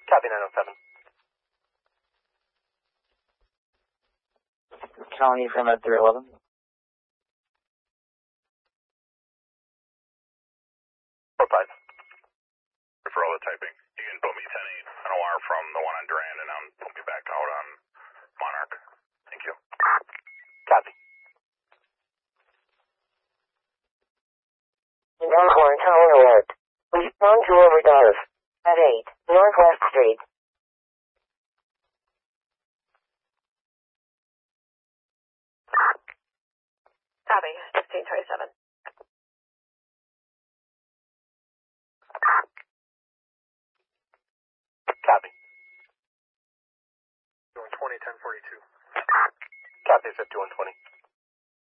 Copy 907. Calling you from at 311. Five. For all the typing, you can put me 10-8 on a wire from the one on Durand and put me back out on Monarch. Thank you. Copy. Longhorn Tower alert. Respond to overdose at 8 Northwest Street. Copy. 1527. Copy. Doing 20, 1042. Copy 5120.